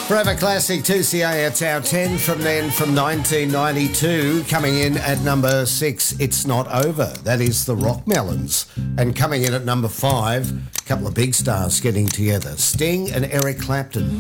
Forever Classic 2CA, it's our 10 from then from 1992. Coming in at number 6, It's Not Over. That is the Rockmelons. And coming in at number 5, a couple of big stars getting together. Sting and Eric Clapton.